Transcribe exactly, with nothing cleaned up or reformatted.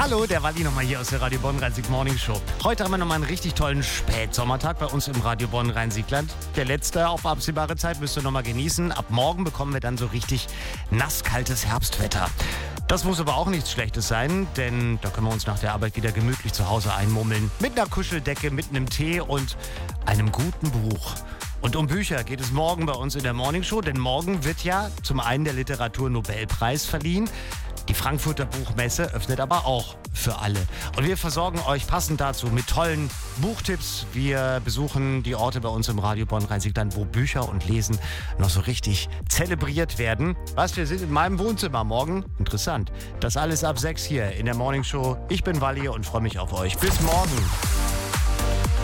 Hallo, der Walli nochmal hier aus der Radio Bonn Rhein-Sieg Morning Show. Heute haben wir nochmal einen richtig tollen Spätsommertag bei uns im Radio Bonn Rhein-Siegland. Der letzte auf absehbare Zeit müsst ihr nochmal genießen. Ab morgen bekommen wir dann so richtig nasskaltes Herbstwetter. Das muss aber auch nichts Schlechtes sein, denn da können wir uns nach der Arbeit wieder gemütlich zu Hause einmummeln. Mit einer Kuscheldecke, mit einem Tee und einem guten Buch. Und um Bücher geht es morgen bei uns in der Morning Show, denn morgen wird ja zum einen der Literaturnobelpreis verliehen. Die Frankfurter Buchmesse öffnet aber auch für alle. Und wir versorgen euch passend dazu mit tollen Buchtipps. Wir besuchen die Orte bei uns im Radio Bonn Rhein-Siegland, wo Bücher und Lesen noch so richtig zelebriert werden. Was, wir sind in meinem Wohnzimmer morgen? Interessant. Das alles ab sechs hier in der Morning Show. Ich bin Walli und freue mich auf euch. Bis morgen.